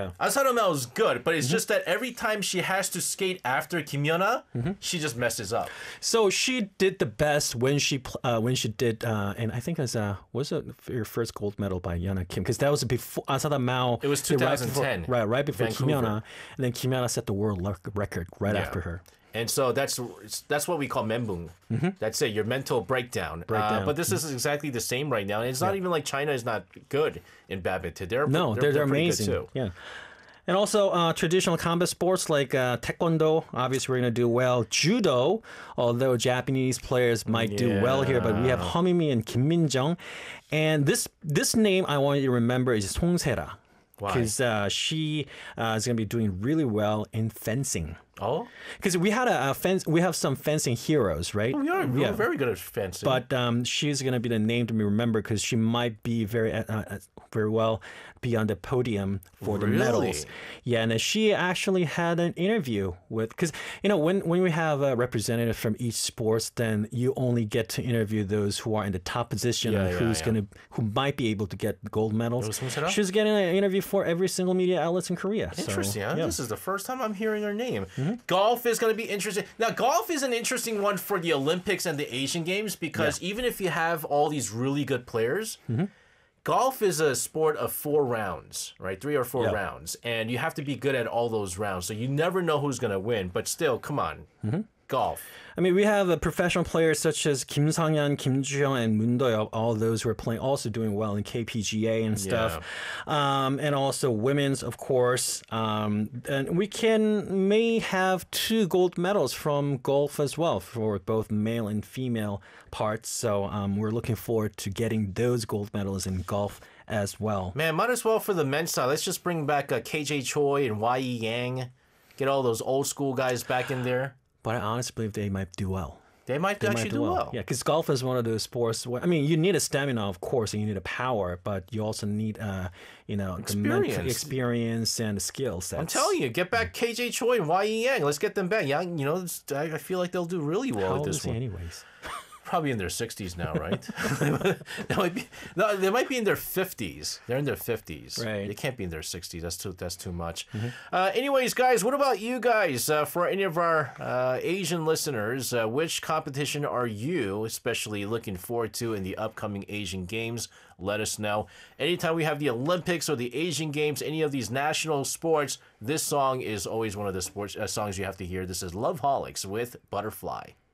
Yeah. Asano Mel is good, but it's just that every time she has to skate after Kim Yeona, she just messes up. So she did the best when she did, and I think it was her first gold medal by Yeona Kim, because that was before Asada Mao. It was 2010. Right before Kim Vancouver. Yeona, and then Kim Yeona set the world record right Yeah. after her. And so that's what we call menbung. That's it, your mental breakdown. But this is exactly the same right now. And it's not even like China is not good in badminton. They're pretty amazing. good too. Yeah. And also traditional combat sports like taekwondo, obviously we're going to do well. Judo, although Japanese players might do well here, but we have Homimi and Kim Min-jung. And this name I want you to remember is Song Se-ra. Why? Because she is going to be doing really well in fencing. Oh? Because we had we have some fencing heroes, right? We're very good at fencing. But she's going to be the name to be remembered because she might be very well be on the podium for the medals. Yeah, and she actually had an interview with, because when we have a representative from each sports, then you only get to interview those who are in the top position and who might be able to get gold medals. She's getting an interview for every single media outlets in Korea. Interesting. So, This is the first time I'm hearing her name. Golf is going to be interesting. Now, golf is an interesting one for the Olympics and the Asian Games because even if you have all these really good players, golf is a sport of 4 rounds, right? 3 or 4 rounds. And you have to be good at all those rounds. So you never know who's going to win. But still, come on. Golf. I mean, we have professional players such as Kim Sang-yeon, Kim Ju-young, and Moon Do-yeop, all those who are playing, also doing well in KPGA and stuff. And also women's, of course. And we may have 2 gold medals from golf as well for both male and female parts. So we're looking forward to getting those gold medals in golf as well. Man, might as well for the men's side. Let's just bring back KJ Choi and Y.E. Yang. Get all those old school guys back in there. But I honestly believe they might do well. They might actually do well. Yeah, because golf is one of those sports where, I mean, you need a stamina, of course, and you need a power, but you also need, experience and the skill sets. I'm telling you, get back KJ Choi and Y.E. Yang. Let's get them back. Yang, I feel like they'll do really well How with this old is he one. anyways? Probably in their 60s now, right? They might be in their 50s. They're in their 50s. Right. They can't be in their 60s. That's too much. Anyways, guys, what about you guys? For any of our Asian listeners, which competition are you especially looking forward to in the upcoming Asian Games? Let us know. Anytime we have the Olympics or the Asian Games, any of these national sports, this song is always one of the sports songs you have to hear. This is Loveholics with Butterfly.